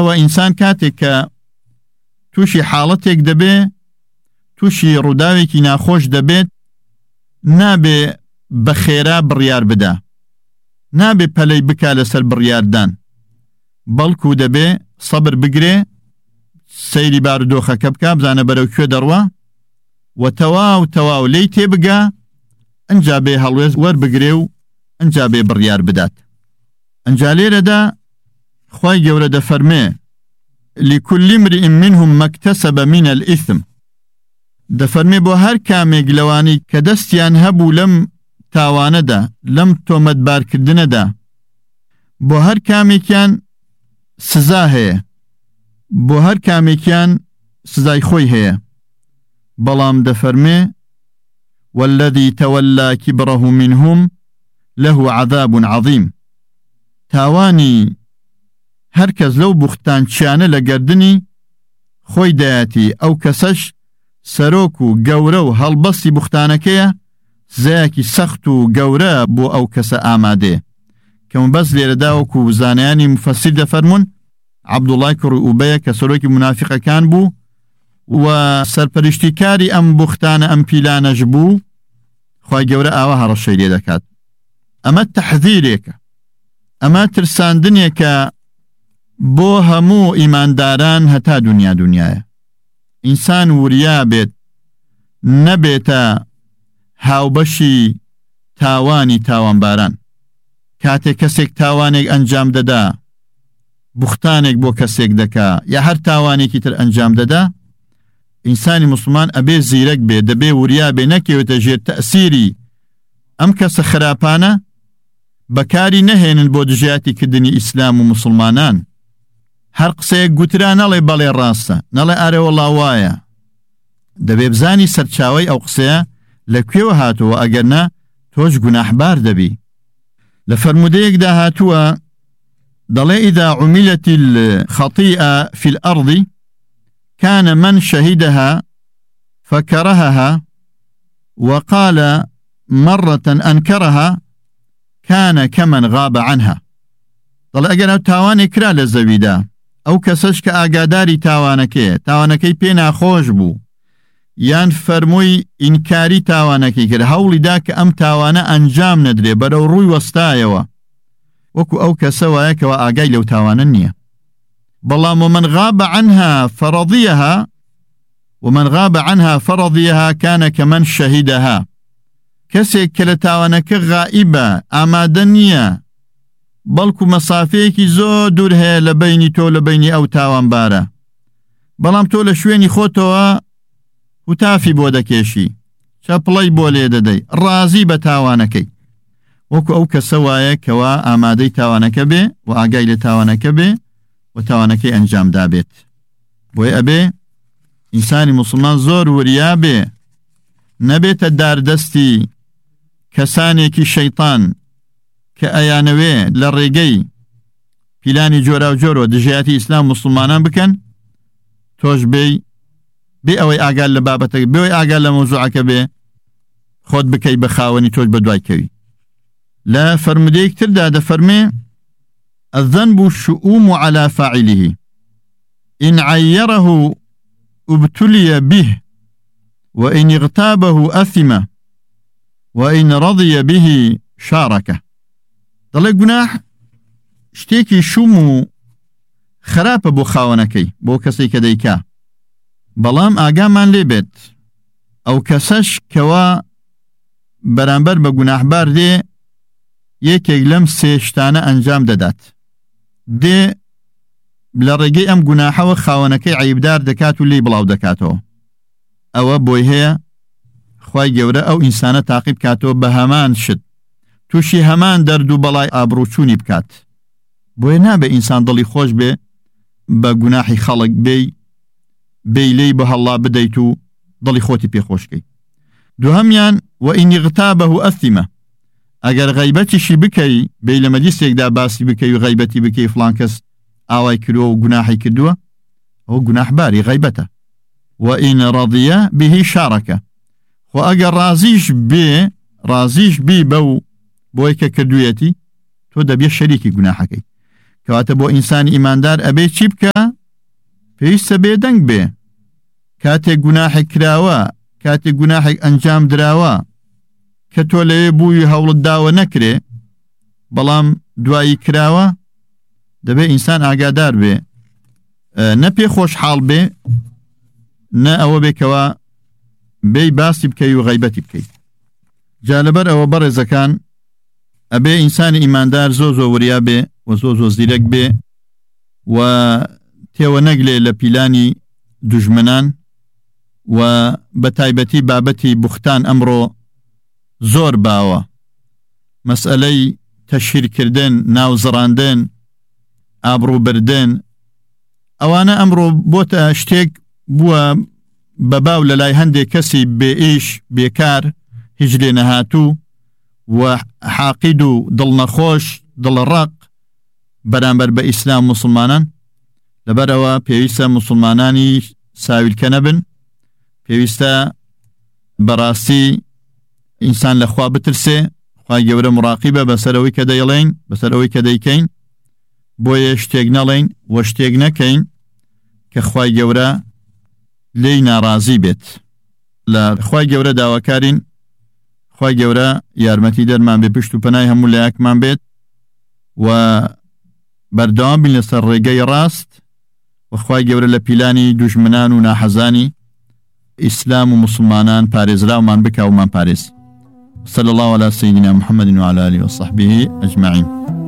ئەوە ئینسان کاتێک کە تووشی حاڵەتێک دەبێ تووشی ڕووداوێکی ناخۆش دەبێت نابێ بە خێرا بڕیار بدا نابێ پەلەی بکا لەسەر بڕیاردان بەڵکو دەبێ سەبر بگرێ سەیری بارودۆخەکە بکە بزانە بەرەو کوێ دەڕوا و تەواو لێی تێبگا ئەنجا بێ هەڵوێز وەربگرێ و ئەنجا بێ بڕیار بدات ئەنجا لێرەدا خوای گەورە دەفەرمێ لكل امرئ منهم ما اكتسب من الإثم دەفەرمێ بۆ هەر کامێک لەوانی کە دەستیان هەبوو لەم تاوانەدا لەم تۆمەتبارکردنەدا بۆ هەر کامێکیان سزا هەیە بۆ هەر کامێکیان سزای خۆی هەیە بەڵام دەفەرمێ والذي تولى كبره منهم له عذاب عظيم تاوانی هەر کەس لەو بوختانچیانە لە گەردنی خۆی دایەتی ئەو کەسەش سەرۆک و گەورە و هەڵبەستی بوختانەکەیە زایەکی سەخت و گەورە بۆ ئەو کەسە ئامادێ کەم بەس لێرەدا وەکو زانایانی مفەسیر دەفەرمون عەبدوڵای کوڕی ئوبەیە کە سەرۆکی منافقەکان بوو و سەرپەرشتیکاری ئەم بوختانە ئەم پیلانەش بوو خوای گەورە ئاوا هەڕەشەی لێ دەکات ئەمە تەحذیرێکە ئەمە ترساندنێکە بۆ هەموو ئیمانداران هەتا دنیایە ئینسان وریا بێت نەبێتە هاوبەشی تاوانی تاوانباران کاتێک کەسێک تاوانێک ئەنجام دەدا بوختانێک بۆ کەسێک دەکا یا هەر تاوانێکی تر ئەنجام دەدا ئینسانی مسلمان ئەبێ زیرەک بێ دەبێ وریا بێ نەکەوێتە ژێر تەئسیری ئەم کەسە خراپانە بەکاری نەهێنن بۆ دژایەتی کردنی ئیسلام و مسلمانان هەر قسەیەک گوترا نەڵێ بەڵێ ڕاستە نەڵێ ئارێ وەڵا وایە دەبێ بزانی سەرچاوەی ئەو قسەیە لەکوێوە هاتووە ئەگەرنا تۆش گوناحبار دەبی لە فەرمودەیەکدا هاتووە دەڵێ إذا عملت الخطيئة في الأرض كان من شهدها فكرهها وقال مرة أنكرها كان كمن غاب عنها دەڵێ ئەگەر ئەو تاوانی کرا لە زەویدا ئەو کەسەش کە ئاگاداری تاوانەکەی پێ ناخۆش بوو یان فەرمووی ئینکاری تاوانەکەی کرد هەوڵیدا کە ئەم تاوانە ئەنجام نەدرێ بەرەو ڕووی وەستایەوە وەکو ئەو کەسە وایە کەەوە ئاگای لەو تاوانە نییە بەڵام ومن غاب عنها فرضيها كان كمن شهدها کەسێک کە لە تاوانەکە غائبە ئامادە نییە بەڵکو مەسافەیەکی زۆر دوور هەیە لە بینی تۆ لە بینی ئەو تاوانبارە بەڵام تۆ لە شوێنی خۆتەوە وتافی بۆ دەکێشی چەپڵەی بۆ لێ دەدەی ڕازی بە تاوانەکەی وەکو ئەو کەسە وایە کەوا ئامادەی تاوانەکە بێ و ئاگای لە تاوانەکە بێ و تاوانەکەی ئەنجامدا بێت بۆی ئەبێ ئینسانی مسلمان زۆر وریا بێ نەبێتە داردەستی کەسانێکی شەیطان کە ئەیانەوێ لە ڕێگەی پیلانی جۆرا و جۆرەوە دژایەتی ئیسلام مسلمانان بکەن تۆش بێ ئەوەی ئاگال لە بابەتەکە بێ ئەوەی ئاگال لە مەوزوعەکە بێ خۆت بکەی بە خاوەنی تۆش بە دوای کەوی لە فەرمودەیەک تردا دەفەرمێ الذنب الشؤوم على فاعله إن عيره ابتلي به وإن اغتابه أثم وإن رضي به شاركه دەڵێ گوناح شتێکی شوم و خراپە بۆ خاوەنەکەی بۆ کەسێک کە دەیکا بەڵام ئاگامان لێ بێت ئەو کەسەش کەوا بەرامبەر بە گوناحبار دێ یەکێک لەم سێ شتانە ئەنجام دەدات دێ لە ڕێگەی ئەم گوناحەوە خاوەنەکەی عیبدار دەکات و لێی بڵاو دەکاتەوە ئەوە بۆی هەیە خوای گەورە ئەو ئینسانە تاقیب کاتەوە بە هەمان شت تووشی هەمان دەرد و بەڵای ئابڕوچوونی بکات بۆیە نابێ ئینسان دڵی خۆش بێ بە گوناحی خەڵک بێی لێی بە هەڵا بدەیت و دڵی خۆتی پێخۆشکەی دووهەمیان وئین اغتابه ئەثیمە ئەگەر غەیبەتیشی بکەی بێی لە مەجلیسێکدا باسی بکەی و غەیبەتی بکەی فڵان کەس ئاوای کردووە و گوناحی کردووە ئەو گوناحباری غەیبەتە وئین ڕەضیە به شارەکە خۆ ئەگەر ڕازیش بی بەو بۆی کە کردوویەتی تۆ دەبێ شەریکی گوناحەکەی کەواتە بۆ ئینسانی ئیماندار ئەبێ چی بکە؟ پێویستە بێدەنگ بێ کاتێک گوناحێک کراوە، کاتێک گوناحێک ئەنجام دراوە کە تۆ لەوێ بووی هەوڵت داوە نەکرێ بەڵام دوایی کراوە، دەبێ ئینسان ئاگادار بێ، نە پێ خۆشحاڵ بێ، نە ئەوە بێکەوە بێی باسی بکەی و غەیبەتی بکەیت. جا لەبەر ئەوە بەڕێزەکان ئەبێ ئینسانی ئیماندار زۆر وریا بێ و زۆر زیرەک بێ و تێوە نەگلێ لە پیلانی دوژمنان و بە تایبەتی بابەتی بوختان ئەمڕۆ زۆر باوە. مەسئلەی تەشهیرکردن، ناوزڕاندن، ئابڕووبردن، ئەوانە ئەمڕۆ بۆتە شتێک بووە بەباو لە لای هەندێک کەسی بێئیش بێکار هیچ لێ نەهاتوو و حاقید و دڵنەخۆش دڵڕق بەرامبەر بە ئیسلام مسلمانان. لەبەرەوە پێویستە مسلمانانی ساویلکە نەبن، پێویستە بەڕاستی ئینسان لە خوا بترسێ، خوای گەورە مراقیبە بەسەر ئەوەی کە دەیڵێن، بەسەر ئەوەی کە دەیکەین، بۆیە شتێک نەڵێن و شتێک نەکەین کە خوای گەورە لێی ناڕازی بێت. لە خوای گەورە داواکارین، خوای گەورە یارمەتی دەرمان بێ، پشت و پەنای هەموو لایەکمان بێت و بەردەوام بین لەسەر ڕێگەی ڕاست و خوای گەورە لە پیلانی دوژمنان و ناحەزانی ئیسلام و مسلمانان پارێزراومان بکە ومان پارێز. صلى الله على سيدنا محمد وعلى آله وصحبه أجمعين.